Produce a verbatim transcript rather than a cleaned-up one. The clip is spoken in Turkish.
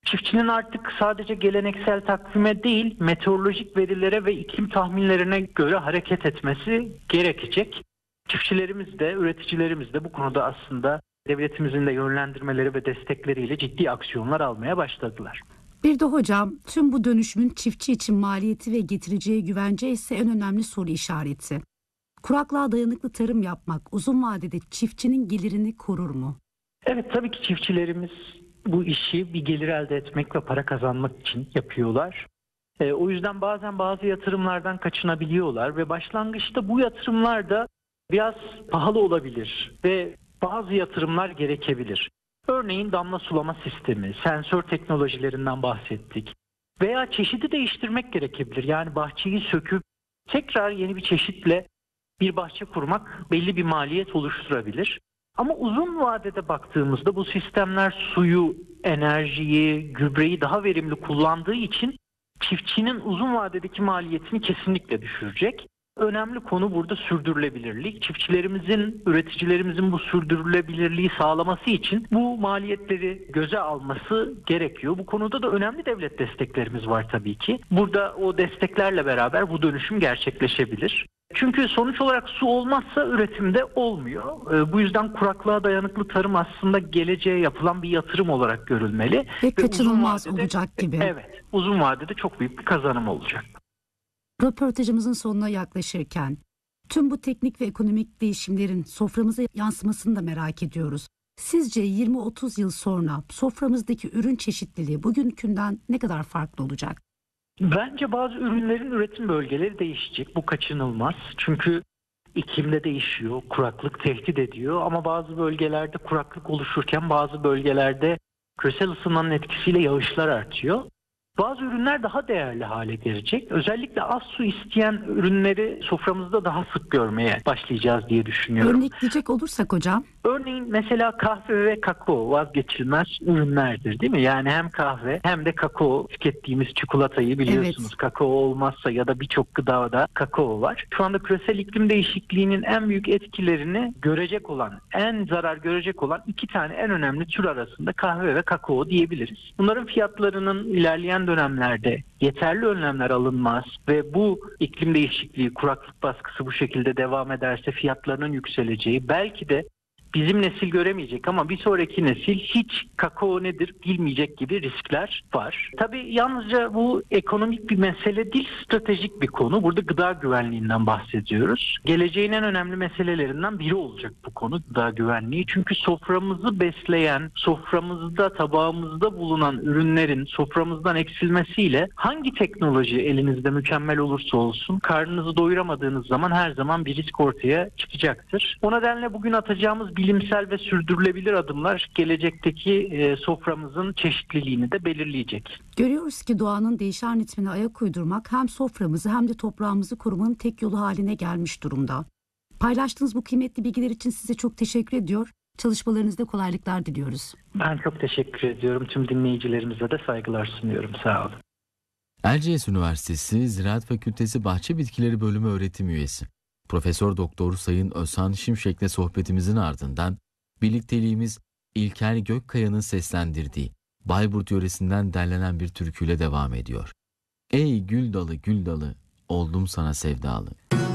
Çiftçinin artık sadece geleneksel takvime değil, meteorolojik verilere ve iklim tahminlerine göre hareket etmesi gerekecek. Çiftçilerimiz de, üreticilerimiz de bu konuda aslında devletimizin de yönlendirmeleri ve destekleriyle ciddi aksiyonlar almaya başladılar. Bir de hocam, tüm bu dönüşümün çiftçi için maliyeti ve getireceği güvence ise en önemli soru işareti. Kuraklığa dayanıklı tarım yapmak uzun vadede çiftçinin gelirini korur mu? Evet, tabii ki çiftçilerimiz bu işi bir gelir elde etmek ve para kazanmak için yapıyorlar. E, o yüzden bazen bazı yatırımlardan kaçınabiliyorlar ve başlangıçta bu yatırımlar da biraz pahalı olabilir ve bazı yatırımlar gerekebilir. Örneğin damla sulama sistemi, sensör teknolojilerinden bahsettik veya çeşidi değiştirmek gerekebilir. Yani bahçeyi söküp tekrar yeni bir çeşitle bir bahçe kurmak belli bir maliyet oluşturabilir. Ama uzun vadede baktığımızda bu sistemler suyu, enerjiyi, gübreyi daha verimli kullandığı için çiftçinin uzun vadedeki maliyetini kesinlikle düşürecek. Önemli konu burada sürdürülebilirlik. Çiftçilerimizin, üreticilerimizin bu sürdürülebilirliği sağlaması için bu maliyetleri göze alması gerekiyor. Bu konuda da önemli devlet desteklerimiz var tabii ki. Burada o desteklerle beraber bu dönüşüm gerçekleşebilir. Çünkü sonuç olarak su olmazsa üretimde olmuyor. Bu yüzden kuraklığa dayanıklı tarım aslında geleceğe yapılan bir yatırım olarak görülmeli. Ve kaçınılmaz vadede, olacak gibi. Evet, uzun vadede çok büyük bir kazanım olacak. Röportajımızın sonuna yaklaşırken tüm bu teknik ve ekonomik değişimlerin soframıza yansımasını da merak ediyoruz. Sizce yirmi otuz yıl sonra soframızdaki ürün çeşitliliği bugünkünden ne kadar farklı olacak? Bence bazı ürünlerin üretim bölgeleri değişecek. Bu kaçınılmaz. Çünkü iklimde değişiyor, kuraklık tehdit ediyor ama bazı bölgelerde kuraklık oluşurken bazı bölgelerde küresel ısınmanın etkisiyle yağışlar artıyor. Bazı ürünler daha değerli hale gelecek. Özellikle az su isteyen ürünleri soframızda daha sık görmeye başlayacağız diye düşünüyorum. Örnekleyecek olursak hocam? Örneğin mesela kahve ve kakao vazgeçilmez ürünlerdir değil mi? Yani hem kahve hem de kakao, tükettiğimiz çikolatayı biliyorsunuz. Evet. Kakao olmazsa ya da birçok gıdada kakao var. Şu anda küresel iklim değişikliğinin en büyük etkilerini görecek olan, en zarar görecek olan iki tane en önemli tür arasında kahve ve kakao diyebiliriz. Bunların fiyatlarının ilerleyen dönemlerde yeterli önlemler alınmaz ve bu iklim değişikliği, kuraklık baskısı bu şekilde devam ederse fiyatlarının yükseleceği, belki de bizim nesil göremeyecek ama bir sonraki nesil hiç kakao nedir bilmeyecek gibi riskler var. Tabii yalnızca bu ekonomik bir mesele değil, stratejik bir konu. Burada gıda güvenliğinden bahsediyoruz. Geleceğin en önemli meselelerinden biri olacak bu konu, gıda güvenliği. Çünkü soframızı besleyen, soframızda, tabağımızda bulunan ürünlerin soframızdan eksilmesiyle hangi teknoloji elinizde mükemmel olursa olsun karnınızı doyuramadığınız zaman her zaman bir risk ortaya çıkacaktır. O nedenle bugün atacağımız bilimsel ve sürdürülebilir adımlar gelecekteki e, soframızın çeşitliliğini de belirleyecek. Görüyoruz ki doğanın değişen ritmine ayak uydurmak hem soframızı hem de toprağımızı korumanın tek yolu haline gelmiş durumda. Paylaştığınız bu kıymetli bilgiler için size çok teşekkür ediyor. Çalışmalarınızda kolaylıklar diliyoruz. Ben çok teşekkür ediyorum. Tüm dinleyicilerimize de saygılar sunuyorum. Sağ olun. Erciyes Üniversitesi Ziraat Fakültesi Bahçe Bitkileri Bölümü öğretim üyesi Profesör Doktor Sayın Özhan Şimşek'le sohbetimizin ardından birlikteliğimiz İlker Gökkaya'nın seslendirdiği Bayburt yöresinden derlenen bir türküyle devam ediyor. Ey gül dalı gül dalı oldum sana sevdalı.